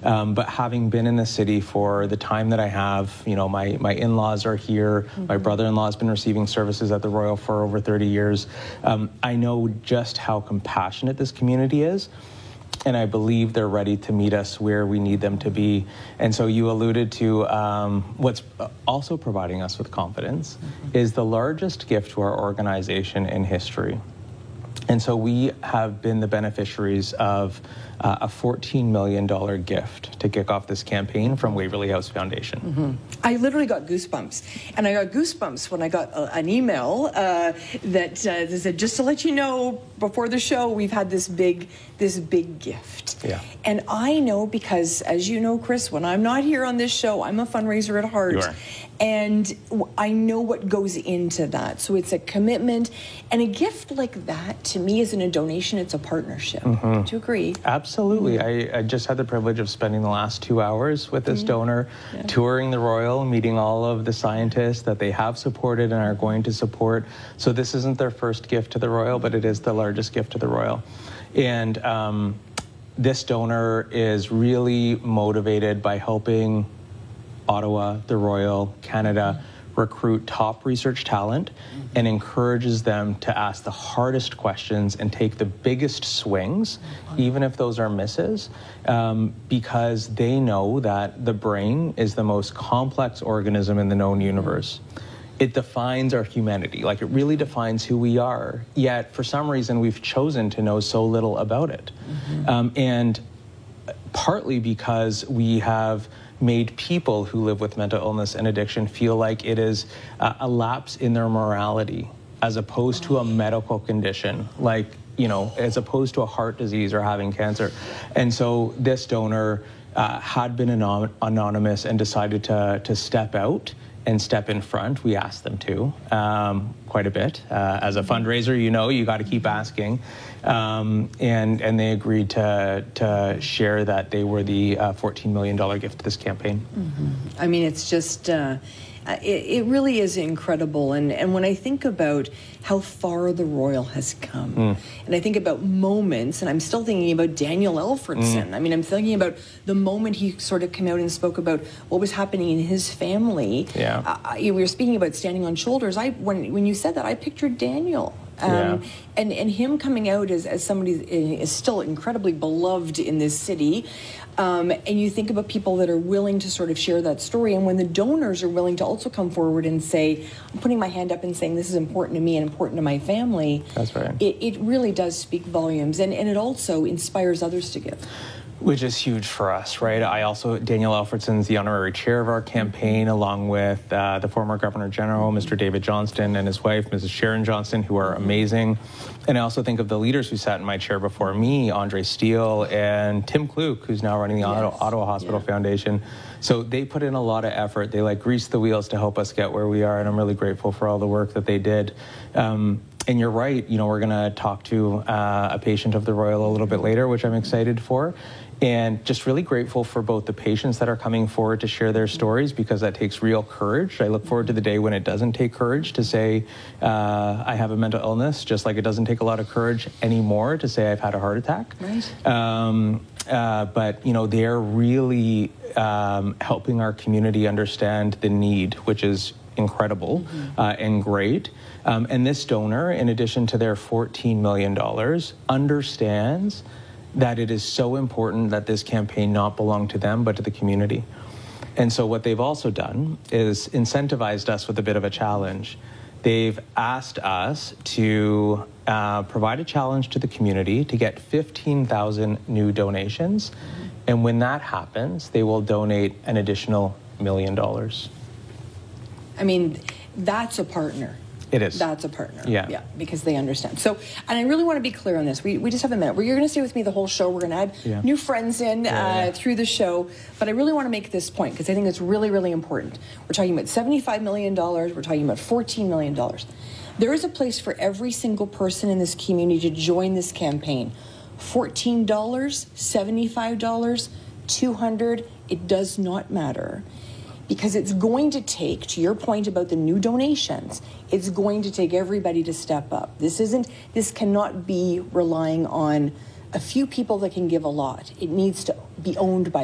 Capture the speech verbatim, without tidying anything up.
Um, but having been in the city for the time that I have, you know, my, my in-laws are here. Mm-hmm. My brother-in-law has been receiving services at the Royal for over thirty years. Um, I know just how compassionate this community is. And I believe they're ready to meet us where we need them to be. And so you alluded to um, what's also providing us with confidence mm-hmm. is the largest gift to our organization in history. And so we have been the beneficiaries of uh, a fourteen million dollars gift to kick off this campaign from Waverly House Foundation. Mm-hmm. I literally got goosebumps. And I got goosebumps when I got a, an email uh, that uh, said, just to let you know, before the show, we've had this big, this big gift. Yeah. And I know because, as you know, Chris, when I'm not here on this show, I'm a fundraiser at heart. You are. And I know what goes into that. So it's a commitment. And a gift like that, to me, isn't a donation, it's a partnership. Mm-hmm. Do you agree? Absolutely. Mm-hmm. I, I just had the privilege of spending the last two hours with this mm-hmm. donor, yeah. touring the Royal, meeting all of the scientists that they have supported and are going to support. So this isn't their first gift to the Royal, but it is the largest gift to the Royal. And um, this donor is really motivated by helping Ottawa, the Royal, Canada, recruit top research talent mm-hmm. and encourages them to ask the hardest questions and take the biggest swings, mm-hmm. even if those are misses, um, because they know that the brain is the most complex organism in the known universe. It defines our humanity, like it really defines who we are, yet for some reason we've chosen to know so little about it. Mm-hmm. Um, and partly because we have made people who live with mental illness and addiction feel like it is uh, a lapse in their morality as opposed to a medical condition, like, you know, as opposed to a heart disease or having cancer. And so this donor uh, had been anon- anonymous and decided to, to step out and step in front. We asked them to um, quite a bit. Uh, as a fundraiser, you know, you got to keep asking. Um, and and they agreed to to share that they were the uh, fourteen million dollars gift to this campaign. Mm-hmm. I mean, it's just, uh, it, it really is incredible. And, and when I think about how far the Royal has come, mm. and I think about moments, and I'm still thinking about Daniel Alfredson. Mm. I mean, I'm thinking about the moment he sort of came out and spoke about what was happening in his family. Yeah. Uh, we were speaking about standing on shoulders. I when when you said that, I pictured Daniel. Um, yeah. and, and him coming out as, as somebody that is still incredibly beloved in this city. Um, and you think about people that are willing to sort of share that story. And when the donors are willing to also come forward and say, I'm putting my hand up and saying this is important to me and important to my family. That's right. It, it really does speak volumes. And, and it also inspires others to give. Which is huge for us, right? I also, Daniel Alfredson's the honorary chair of our campaign, along with uh, the former Governor General, Mister David Johnston, and his wife, Missus Sharon Johnston, who are amazing. And I also think of the leaders who sat in my chair before me, Andre Steele and Tim Kluke, who's now running the yes. Ottawa, Ottawa Hospital yeah. Foundation. So they put in a lot of effort. They like greased the wheels to help us get where we are, and I'm really grateful for all the work that they did. Um, and you're right, you know, we're going to talk to uh, a patient of the Royal a little bit later, which I'm excited for. And just really grateful for both the patients that are coming forward to share their stories, because that takes real courage. I look forward to the day when it doesn't take courage to say, uh, I have a mental illness, just like it doesn't take a lot of courage anymore to say I've had a heart attack. Right. Um, uh, but, you know, they're really um, helping our community understand the need, which is incredible mm-hmm. uh, and great. Um, and this donor, in addition to their fourteen million dollars, understands that it is so important that this campaign not belong to them, but to the community. And so what they've also done is incentivized us with a bit of a challenge. They've asked us to uh, provide a challenge to the community to get fifteen thousand new donations. Mm-hmm. And when that happens, they will donate an additional million dollars. I mean, that's a partner. It is. That's a partner. Yeah. Yeah, because they understand. So, and I really want to be clear on this. We, we just have a minute. You're going to stay with me the whole show. We're going to add yeah. new friends in yeah, uh, yeah. through the show. But I really want to make this point because I think it's really, really important. We're talking about seventy-five million dollars. We're talking about fourteen million dollars. There is a place for every single person in this community to join this campaign. fourteen dollars, seventy-five dollars, two hundred dollars, it does not matter. Because it's going to take, to your point about the new donations, it's going to take everybody to step up. This isn't, this cannot be relying on a few people that can give a lot. It needs to be owned by